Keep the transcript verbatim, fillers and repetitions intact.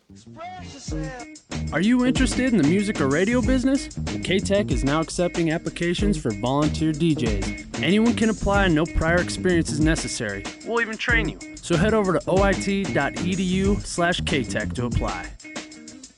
Are you interested in the music or radio business? K-Tech is now accepting applications for volunteer D Js. Anyone can apply and no prior experience is necessary. We'll even train you. So head over to O I T dot E D U slash K Tech to apply.